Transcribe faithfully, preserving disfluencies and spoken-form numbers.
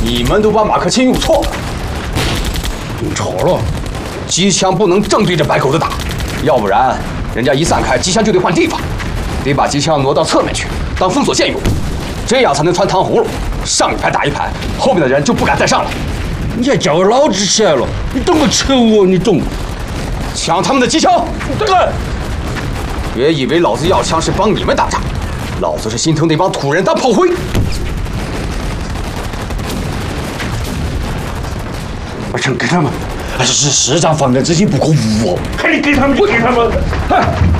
你们都把马克沁用错了， 用错了。 机枪不能正对着白狗子打，要不然人家一散开，机枪就得换地方，得把机枪挪到侧面去当封锁线用，这样才能穿糖葫芦，上一排打一排，后面的人就不敢再上来。 你还叫我老子起来了，你懂个丑哦，你懂？ 抢他们的机枪！ 对。 别以为老子要枪是帮你们打仗，老子是心疼那帮土人当炮灰。 我想给他们，还是市长放的资金不可无哦，赶紧给他们就给他们。